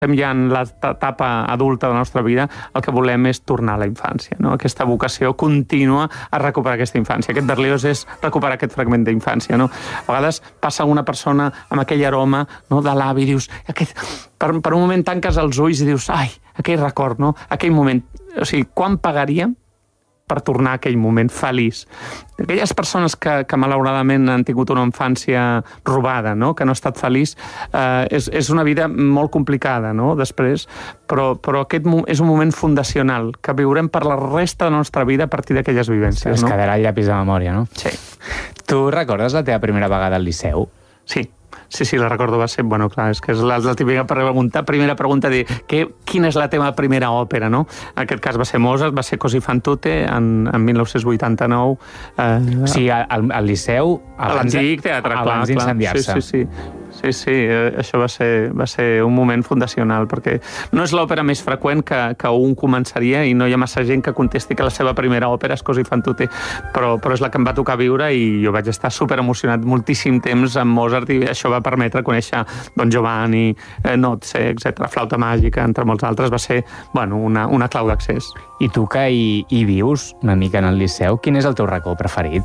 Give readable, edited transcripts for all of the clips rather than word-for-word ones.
ja en l'etapa adulta de la nostra vida, el que volem és tornar a la infància, no? Aquesta vocació contínua a recuperar aquesta infància. Aquest Berlioz és recuperar aquest fragment d'infància, no? A vegades passa una persona amb aquell aroma, no, de l'avi, dius... Per un moment tanques els ulls i dius, ai, aquell record, no? Aquell moment. O sigui, quan pagaríem per tornar a aquell moment feliç? Aquelles persones que malauradament han tingut una infància robada, no? Que no ha estat feliç, és una vida molt complicada, no? Després, però aquest és un moment fundacional que viurem per la resta de la nostra vida a partir d'aquelles vivències. Es quedarà el llapis de memòria, no? Sí. Tu recordes la teva primera vegada al Liceu? Sí, la recordo, va ser... Bueno, clar, és que és la típica primera pregunta de quina és la teva primera òpera, no? En aquest cas va ser Mozart, va ser Così fan tutte, en 1989. Sí, al Liceu... A l'antic teatre, clar. Abans d'incendiar-se. Sí, això va ser un moment fundacional, perquè no és l'òpera més freqüent que un començaria i no hi ha massa gent que contesti que la seva primera òpera és Così fan tutte, però és la que em va tocar viure i jo vaig estar superemocionat moltíssim temps amb Mozart i això va permetre conèixer Don Giovanni, Nozze, etc. Flauta màgica, entre molts altres. Va ser, bueno, una clau d'accés. I tu que hi vius una mica en el Liceu, quin és el teu racó preferit?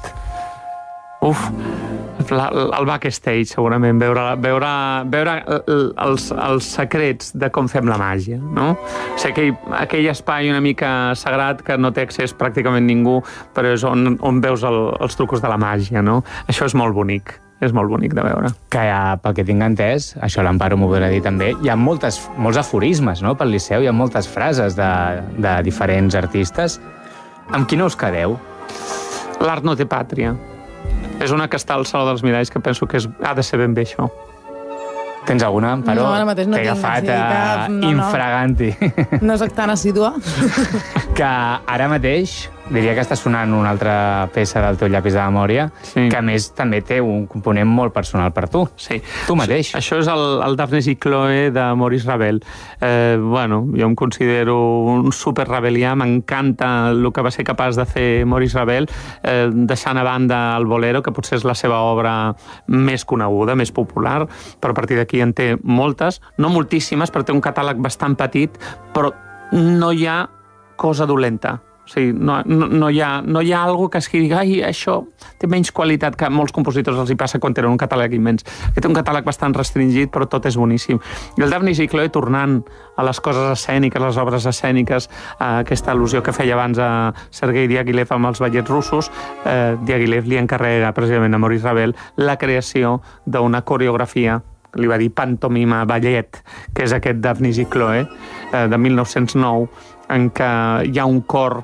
El backstage, segurament, veure els secrets de com fem la màgia, no? O sigui, aquell espai una mica sagrat que no té accés pràcticament ningú, però és on veus els trucos de la màgia, no? Això és molt bonic. És molt bonic de veure. Que, pel que tinc entès, això l'Amparo m'ho podrà dir també, hi ha molts aforismes, no?, pel Liceu, hi ha moltes frases de diferents artistes. Amb quina us quedeu? L'art no té pàtria. És una que està al Saló dels Miralls que penso que ha de ser ben bé això. Tens alguna, Amparo? No, ara mateix no tinc. T'he agafat infraganti. No soc tan assídua. Que ara mateix diria que està sonant una altra peça del teu llapis de memòria, que a més també té un component molt personal per tu. Sí. Tu mateix. Això és el Daphnis i Chloe de Maurice Ravel. Jo em considero un super ravelià, m'encanta el que va ser capaç de fer Maurice Ravel, deixant a banda el Bolero, que potser és la seva obra més coneguda, més popular, però a partir d'aquí en té moltes, no moltíssimes, però té un catàleg bastant petit, però no hi ha cosa dolenta. O sigui, no hi ha algo que es digui, ai, això té menys qualitat, que a molts compositors els hi passa quan tenen un catàleg immens. Que té un catàleg bastant restringit, però tot és boníssim. I el Daphnis i Chloe, tornant a les coses escèniques, les obres escèniques, aquesta al·lusió que feia abans a Sergei Diaghilev amb els ballets russos, Diaghilev li encarrega precisament a Maurice Ravel la creació d'una coreografia, li va dir pantomima ballet, que és aquest Daphnis i Chloe, de 1909, en què hi ha un cor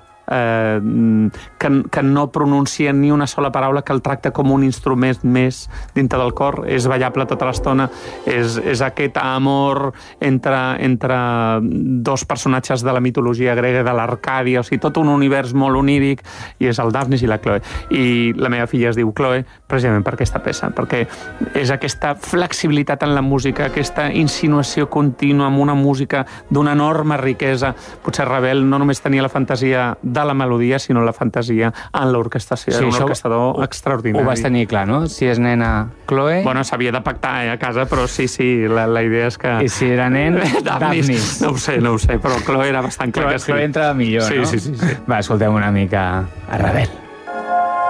que no pronuncia ni una sola paraula, que el tracta com un instrument més dintre del cor, és ballable tota l'estona, és aquest amor entre dos personatges de la mitologia grega, de l'Arcàdia, o sigui, tot un univers molt oníric, i és el Daphnis i la Chloe. I la meva filla es diu Chloe precisament per aquesta peça, perquè és aquesta flexibilitat en la música, aquesta insinuació contínua amb una música d'una enorme riquesa. Potser Ravel no només tenia la fantasia de la melodia, sinó la fantasia en l'orquestació. Era un orquestador extraordinari. Ho vas tenir clar, no? Si és nena, Chloe... Bueno, s'havia de pactar a casa, però sí, la idea és que... I si era nen, Daphnis. No ho sé, però Chloe era bastant clar que sí. Chloe entrava millor, no? Sí. Va, escoltem una mica a Ravel.